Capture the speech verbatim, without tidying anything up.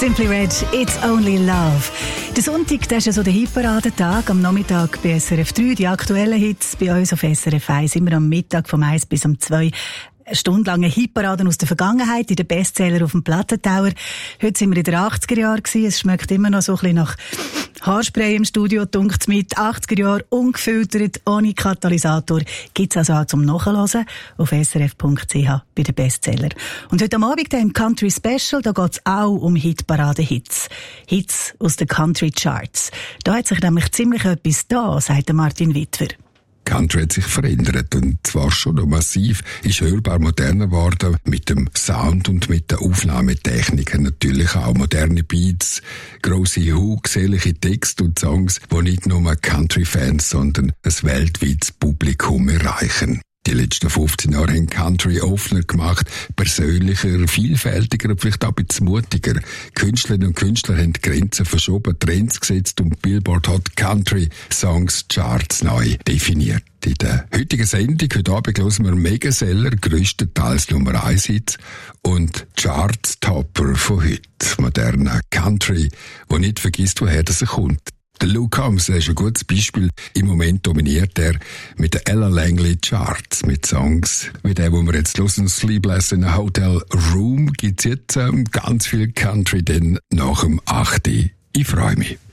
Simply Red, It's Only Love. Der Sonntag, das ist ja so der Hitparadentag. Am Nachmittag bei S R F drei, die aktuellen Hits bei uns auf S R F eins. Immer am Mittag vom eins bis um zwei. Stundenlange Hitparaden aus der Vergangenheit in den Bestseller auf dem Plattentauer. Heute sind wir in den achtziger Jahren gewesen. Es schmeckt immer noch so ein bisschen nach Haarspray im Studio, dunkt's mit. achtziger Jahre, ungefiltert, ohne Katalysator. Gibt's also auch zum Nachhören auf s r f punkt c h bei den Bestseller. Und heute am Abend im Country Special, da geht's auch um Hitparade-Hits. Hits aus den Country Charts. Da hat sich nämlich ziemlich etwas da, sagt der Martin Wittwer. Country hat sich verändert und zwar schon noch massiv, ist hörbar moderner geworden mit dem Sound und mit der Aufnahmetechniken. Natürlich auch moderne Beats, grosse Hooks, ehrliche Texte und Songs, die nicht nur Country-Fans, sondern ein weltweites Publikum erreichen. Die letzten fünfzehn Jahre haben Country offener gemacht, persönlicher, vielfältiger und vielleicht auch ein bisschen mutiger. Künstlerinnen und Künstler haben die Grenzen verschoben, Trends gesetzt und Billboard hat Country Songs Charts neu definiert. In der heutigen Sendung, heute Abend, hören wir Megaseller, grösstenteils Nummer eins Hits und Charts-Topper von heute. Moderner Country, wo nicht vergisst, woher das kommt. Der Luke Combs ist ein gutes Beispiel. Im Moment dominiert er mit den Ella Langley Charts, mit Songs wie der, wo wir jetzt hören, Sleepless in a Hotel Room, gibt's jetzt ähm, ganz viel Country, denn nach dem achten Ich freue mich.